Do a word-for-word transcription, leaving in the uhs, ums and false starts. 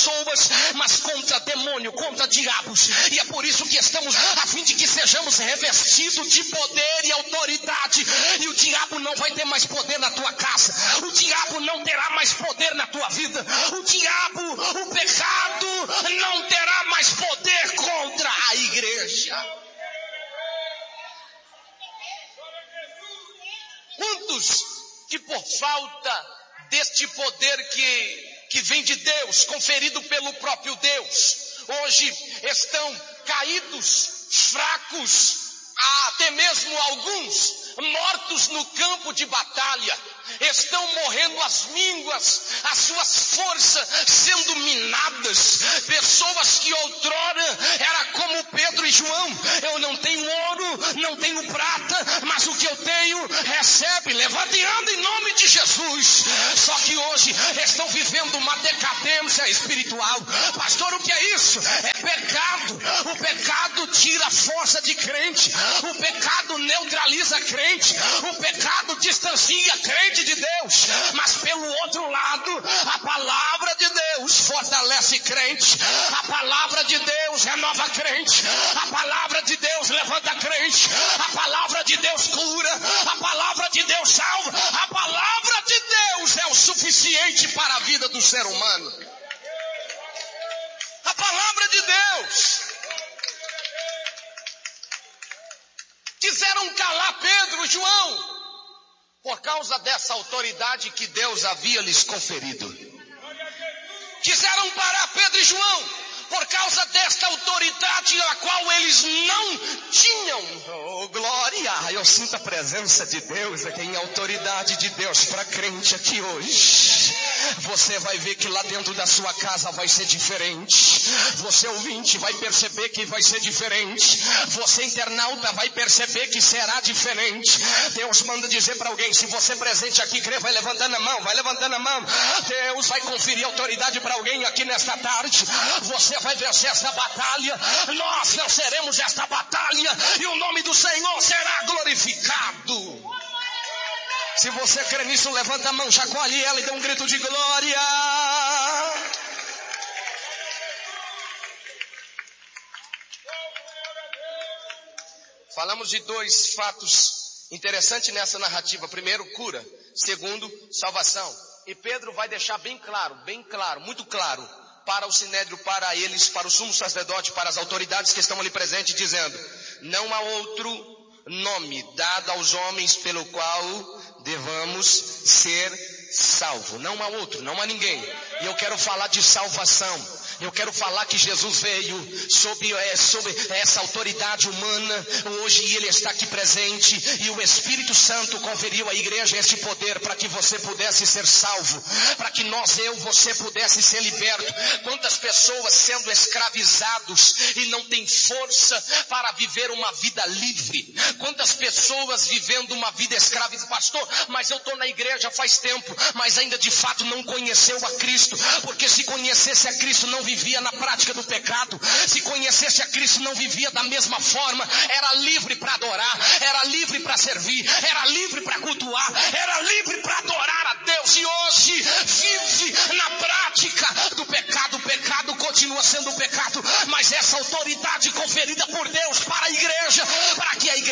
pessoas, mas contra demônio, contra diabos. E é por isso que estamos, a fim de que sejamos revestidos de poder e autoridade. E o diabo não vai ter mais poder na tua casa. O diabo não terá mais poder na tua vida. O diabo, o pecado não terá mais poder contra a igreja. Quantos que por falta deste poder que, que vem de Deus, conferido pelo próprio Deus, hoje estão caídos, fracos, até mesmo alguns mortos no campo de batalha, estão morrendo às mínguas, as suas forças sendo minadas. Pessoas que outrora era como Pedro e João: eu não tenho ouro, não tenho prata, mas o que eu tenho recebe, levanta e anda em nome de Jesus. Só que hoje estão vivendo uma decadência espiritual. Pastor, o que é isso? É pecado. O pecado tira a força de crente, o pecado neutraliza crente, o pecado distancia crente de Deus. Mas pelo outro lado, a palavra de Deus fortalece crente, a palavra de Deus renova crente, a palavra de Deus levanta crente, a palavra de Deus cura, a palavra de Deus salva. A palavra de Deus é o suficiente para a vida do ser humano. A palavra de Deus. Quiseram calar Pedro e João por causa dessa autoridade que Deus havia lhes conferido. Quiseram parar Pedro e João por causa desta autoridade a qual eles não tinham. Oh, glória! Eu sinto a presença de Deus aqui, em autoridade de Deus para crente aqui hoje. Você vai ver que lá dentro da sua casa vai ser diferente. Você ouvinte vai perceber que vai ser diferente. Você internauta vai perceber que será diferente. Deus manda dizer para alguém: se você presente aqui crê, vai levantando a mão, vai levantando a mão. Deus vai conferir autoridade para alguém aqui nesta tarde. Você vai vencer esta batalha. Nós venceremos esta batalha e o nome do Senhor será glorificado. Se você crê nisso, levanta a mão, chacoalhe ela e dê um grito de glória. Falamos de dois fatos interessantes nessa narrativa. Primeiro, cura. Segundo, salvação. E Pedro vai deixar bem claro, bem claro, muito claro, para o sinédrio, para eles, para o sumo sacerdote, para as autoridades que estão ali presentes, dizendo: não há outro nome dado aos homens pelo qual devamos ser salvos. Não há outro, não há ninguém. E eu quero falar de salvação. Eu quero falar que Jesus veio sob, é, sob essa autoridade humana hoje, e Ele está aqui presente, e o Espírito Santo conferiu à igreja esse poder para que você pudesse ser salvo, para que nós, eu, você pudesse ser liberto. Quantas pessoas sendo escravizados e não têm força para viver uma vida livre? Quantas pessoas vivendo uma vida escravizada? Pastor, mas eu estou na igreja faz tempo, mas ainda de fato não conheceu a Cristo, porque se conhecesse a Cristo não vivia na prática do pecado. Se conhecesse a Cristo não vivia da mesma forma. Era livre para adorar, era livre para servir, era livre para cultuar, era livre para adorar a Deus. E hoje vive na prática do pecado. O pecado continua sendo pecado, mas essa autoridade conferida por Deus para a igreja, para que a igreja